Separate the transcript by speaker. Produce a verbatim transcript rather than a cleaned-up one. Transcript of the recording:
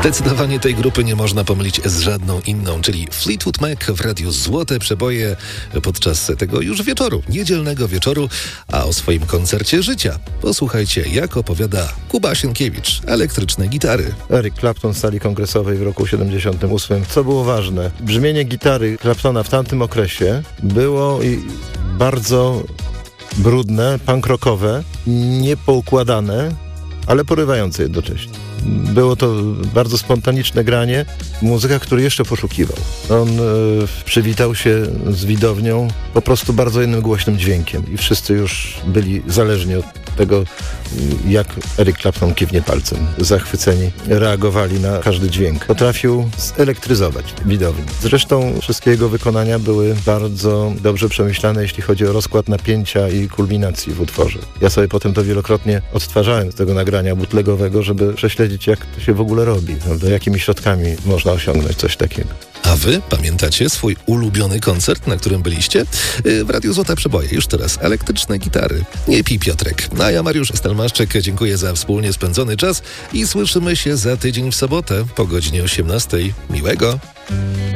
Speaker 1: Zdecydowanie tej grupy nie można pomylić z żadną inną, czyli Fleetwood Mac w radiu Złote Przeboje podczas tego już wieczoru, niedzielnego wieczoru, a o swoim koncercie życia posłuchajcie, jak opowiada Kuba Sienkiewicz, elektryczne gitary.
Speaker 2: Eric Clapton w sali kongresowej w roku siedemdziesiątym ósmym. Co było ważne? Brzmienie gitary Claptona w tamtym okresie było bardzo brudne, punk rockowe, niepoukładane, ale porywające jednocześnie. Było to bardzo spontaniczne granie, muzyka, który jeszcze poszukiwał. On e, przywitał się z widownią po prostu bardzo jednym głośnym dźwiękiem i wszyscy już byli zależni od tego, jak Eric Clapton kiwnie palcem. Zachwyceni, reagowali na każdy dźwięk. Potrafił zelektryzować widownię. Zresztą wszystkie jego wykonania były bardzo dobrze przemyślane, jeśli chodzi o rozkład napięcia i kulminacji w utworze. Ja sobie potem to wielokrotnie odtwarzałem z tego nagrania bootlegowego, żeby prześledzić, jak to się w ogóle robi, prawda? Jakimi środkami można osiągnąć coś takiego.
Speaker 1: A wy pamiętacie swój ulubiony koncert, na którym byliście? W Radiu Złote Przeboje już teraz elektryczne gitary. Nie pij Piotrek. A ja, Mariusz Stelmaszczyk, dziękuję za wspólnie spędzony czas i słyszymy się za tydzień w sobotę po godzinie osiemnastej. Miłego!